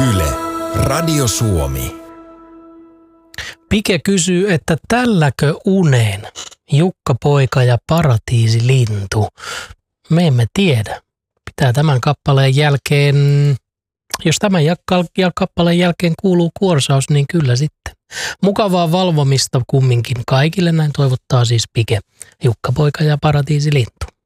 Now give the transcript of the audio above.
Yle, Radio Suomi. Pike kysyy, että tälläkö uneen Jukka Poika ja Paratiisilintu? Me emme tiedä. Pitää tämän kappaleen jälkeen, jos tämän kappaleen jälkeen kuuluu kuorsaus, niin kyllä sitten. Mukavaa valvomista kumminkin kaikille, näin toivottaa siis Pike, Jukka Poika ja Paratiisilintu.